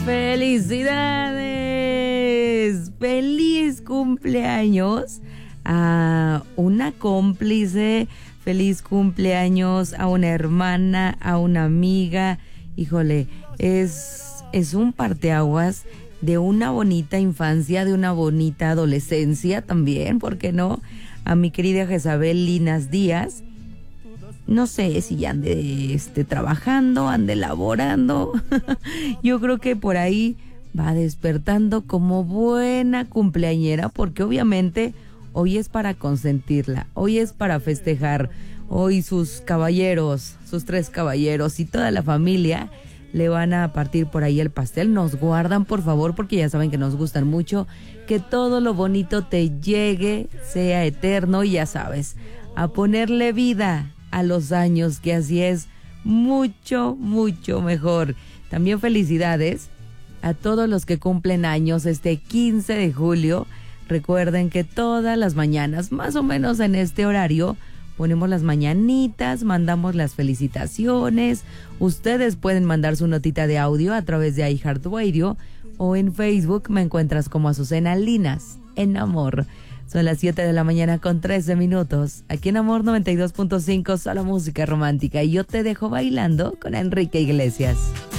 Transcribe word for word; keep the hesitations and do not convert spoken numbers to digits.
¡Felicidades! ¡Feliz cumpleaños a una cómplice! ¡Feliz cumpleaños a una hermana, a una amiga! Híjole, es, es un parteaguas de una bonita infancia, de una bonita adolescencia también, ¿por qué no? A mi querida Jezabel Linas Díaz. No sé si ya ande este, trabajando, ande laborando. Yo creo que por ahí va despertando como buena cumpleañera, porque obviamente hoy es para consentirla, hoy es para festejar. Hoy sus caballeros, sus tres caballeros y toda la familia le van a partir por ahí el pastel. Nos guardan, por favor, porque ya saben que nos gustan mucho. Que todo lo bonito te llegue, sea eterno, y ya sabes, a ponerle vida a los años, que así es mucho, mucho mejor. También felicidades a todos los que cumplen años este quince de julio. Recuerden que todas las mañanas, más o menos en este horario, ponemos las mañanitas, mandamos las felicitaciones. Ustedes pueden mandar su notita de audio a través de iHeartRadio, o en Facebook me encuentras como Azucena Linas en Amor. Son las siete de la mañana con trece minutos. Aquí en Amor noventa y dos punto cinco, solo música romántica. Y yo te dejo bailando con Enrique Iglesias.